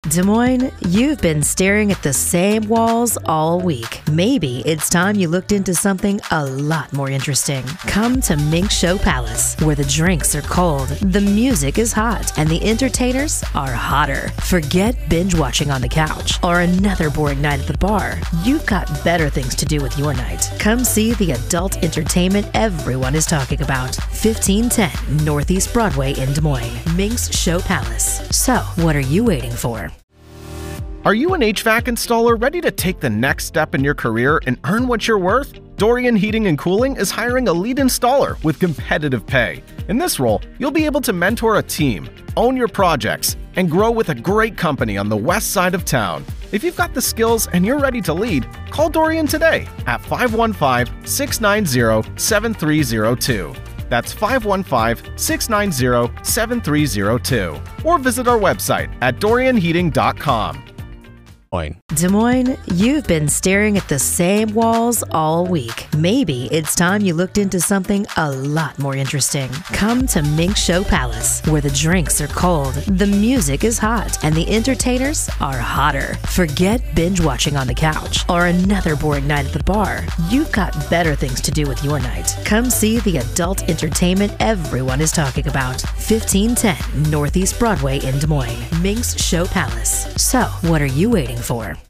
Des Moines, you've been staring at the same walls all week. Maybe it's time you looked into something a lot more interesting. Come to Mink Show Palace, where the drinks are cold, the music is hot, and the entertainers are hotter. Forget binge watching on the couch or another boring night at the bar. You've got better things to do with your night. Come see the adult entertainment everyone is talking about. 1510 Northeast Broadway in Des Moines. Mink's Show Palace. So, what are you waiting for? Are you an HVAC installer ready to take the next step in your career and earn what you're worth? Dorian Heating and Cooling is hiring a lead installer with competitive pay. In this role, you'll be able to mentor a team, own your projects, and grow with a great company on the west side of town. If you've got the skills and you're ready to lead, call Dorian today at 515-690-7302. That's 515-690-7302. Or visit our website at dorianheating.com. Des Moines, you've been staring at the same walls all week. Maybe it's time you looked into something a lot more interesting. Come to Mink Show Palace, where the drinks are cold, the music is hot, and the entertainers are hotter. Forget binge watching on the couch or another boring night at the bar. You've got better things to do with your night. Come see the adult entertainment everyone is talking about. 1510 Northeast Broadway in Des Moines. Mink's Show Palace. So, what are you waiting for?